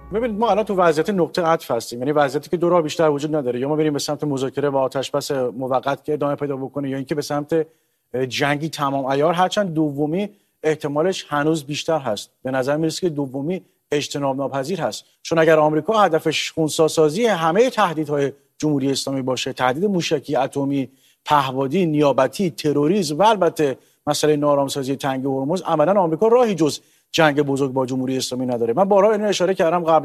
ببینید ما الان تو وضعیت نقطه عطف هستیم، یعنی وضعیتی که دو راه بیشتر وجود نداره، یا ما بریم به سمت مذاکره و آتش‌بس موقت که ادامه پیدا بکنه، یا اینکه به سمت جنگی تمام عیار، هرچند دومی احتمالش هنوز بیشتر هست. به نظر میرسه که دومی اجتناب ناپذیر هست، چون اگر آمریکا هدفش خنثی‌سازی همه تهدیدهای جمهوری اسلامی باشه، تهدید موشکی، اتمی، پهپادی، نیابتی، تروریسم و البته مسئله نارامسازی تنگه هرمز، عملاً آمریکا راهی جز جنگ بزرگ با جمهوری اسلامی نداره. من بارها اینو اشاره کردم قبل